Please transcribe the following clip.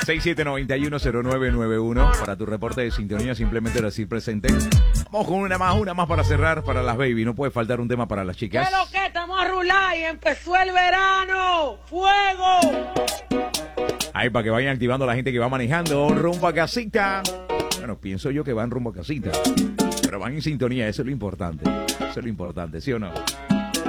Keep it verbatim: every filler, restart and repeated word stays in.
seis siete nueve uno cero nueve nueve uno para tu reporte de sintonía, simplemente decir presente. Vamos con una más, una más para cerrar para las baby. No puede faltar un tema para las chicas. ¿Qué lo que? Estamos a rular y empezó el verano. ¡Fuego! Ahí para que vayan activando a la gente que va manejando rumbo a casita. Bueno, pienso yo que van rumbo a casita, pero van en sintonía, eso es lo importante. Eso es lo importante, ¿sí o no?